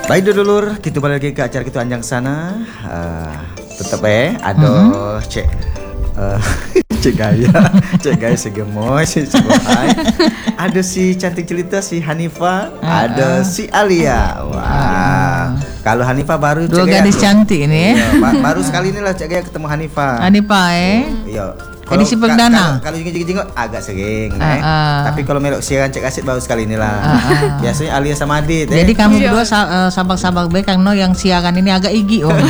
Baik dulur, kita balik lagi ke acara kita Anjang sana. Tetap ada cek cek gaya si gemoy, si Bohai. Ada si cantik cerita si Hanifa, ada si Alia. Wah. Kalau Hanifa baru dua gadis cantik ini. Iya, baru sekali ini lah cek gaya ketemu Hanifa. Iya. Edisi perdana. Kalau jenggot agak sering, tapi kalau melok siaran cek asit baru sekali inilah. Biasanya Alia sama Adit. Jadi kamu berdua sabak-sabak baik karena yang siaran ini agak igi om.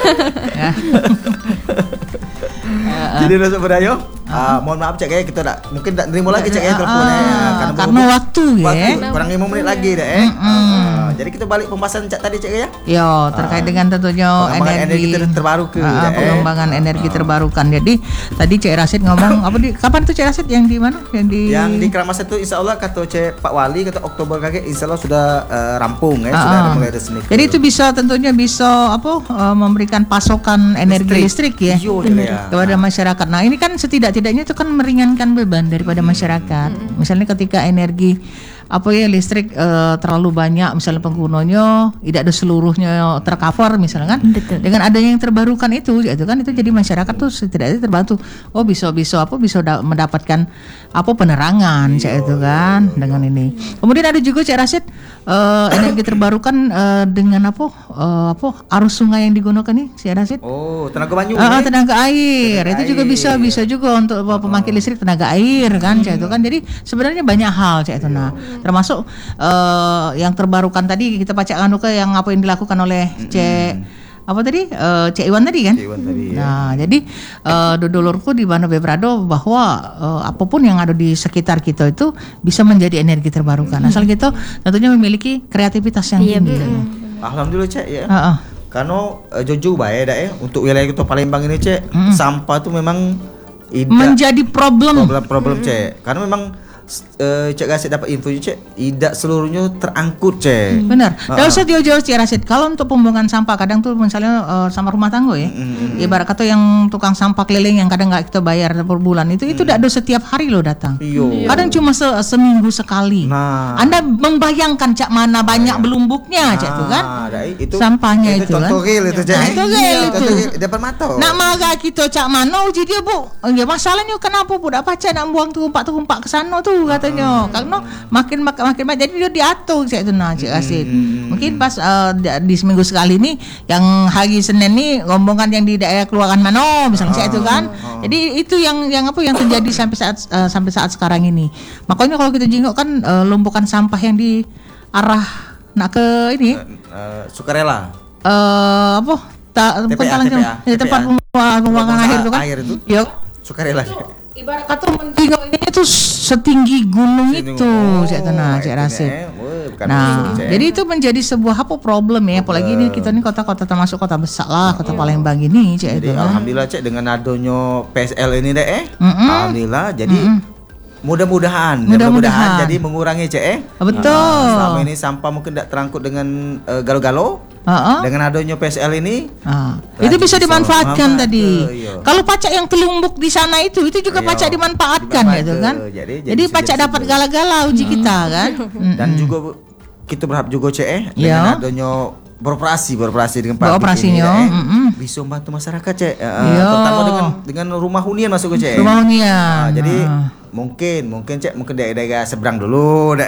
Jadi langsung berayo. Mohon maaf cek ya kita mungkin tak nerima lagi cek ya teleponnya karena waktu kurang 5 menit lagi dah jadi kita balik pembahasan cak tadi cek ya. Yo, terkait dengan tentunya energi terbarukan. Pengembangan energi terbarukan. Jadi tadi Cek Rasid ngomong apa di kapan tuh Cek Rasid yang di mana? Yang di Keramas itu insyaallah kata Cek Pak Wali kata Oktober kakek insyaallah sudah rampung ya, sudah mulai resmi. Jadi itu tentunya bisa memberikan pasokan energi listrik ya kepada masyarakat. Nah, ini kan setidaknya itu kan meringankan beban daripada masyarakat. Misalnya ketika energi listrik terlalu banyak misalnya penggunanya tidak ada seluruhnya tercover misalnya kan. Dengan adanya yang terbarukan itu kan itu jadi masyarakat tuh setidaknya terbantu. Bisa mendapatkan penerangan itu kan dengan ini. Kemudian ada juga Cik Rasid energi terbarukan dengan arus sungai yang digunakan nih Cik Rasid. Tenaga banyu. Tenaga air. Itu juga bisa juga untuk pembangkit listrik tenaga air kan Cik itu kan. Jadi sebenarnya banyak hal Cik itu. Nah, termasuk yang terbarukan tadi kita bacakan juga yang apa yang dilakukan oleh Cek Iwan tadi kan. Nah, jadi dulurku di mana Bebrado bahwa apapun yang ada di sekitar kita itu bisa menjadi energi terbarukan. Asal kita tentunya memiliki kreativitas yang tinggi. Alhamdulillah Cek ya. Karena jujur baik untuk wilayah kita Palembang ini Cek, sampah tuh memang menjadi problem Cek. Karena memang Cek Rasid dapat info Cek, tidak seluruhnya terangkut Cek. Benar. Tidak usah jauh-jauh Cek Rasid. Kalau untuk pembuangan sampah kadang tuh misalnya sampah rumah tangga ya. Ibarat kata yang tukang sampah keliling yang kadang nggak kita bayar per bulan itu tidak ada setiap hari loh datang. Kadang cuma seminggu sekali. Anda membayangkan Cak mana banyak belumbuknya Cak itu kan? Itu, sampahnya itu kan. Contoh real itu Cek. Itu real itu. Dapat mata. Nak marah kita Cak mana uji dia bu. Ya masalahnya kenapa budak pacar nak buang terumpak ke sana tuh katanya karena makin banyak jadi dia diatur Cik itu Cik Rasid. Mungkin pas di seminggu sekali ini yang hari Senin nih rombongan yang di daerah Kelurahan Mano misalnya Cik itu kan. Jadi itu yang terjadi sampai saat sekarang ini. Makanya kalau kita jenguk kan lumpukan sampah yang di arah nak ke ini sukarela. Tempat pembuangan akhir itu. Yuk. Sukarela. Ibarat kata mentinggal ini tuh setinggi gunung itu Cik Rasid. Nah, jadi itu menjadi sebuah problem ya. Apalagi ini kita nih kota-kota termasuk kota besar lah, kota Palembang ini Cik. Jadi alhamdulillah Cik dengan adanya PSL ini alhamdulillah jadi mudah-mudahan jadi mengurangi Cik. Betul. Selama ini sampah mungkin tidak terangkut dengan galo-galo. Dengan adanya PSL ini itu bisa dimanfaatkan tadi. Kalau pacak yang telumbuk di sana itu juga pacak dimanfaatkan gitu kan. Jadi pacak dapat gala-gala uji kita kan. Dan juga kita berharap juga Cek dengan adanya beroperasi dengan beroperasinya bisa membantu masyarakat Cek. Terutama dengan rumah hunian masuk ke Cek. Rumah hunian. Jadi mungkin Cek daerah seberang dulu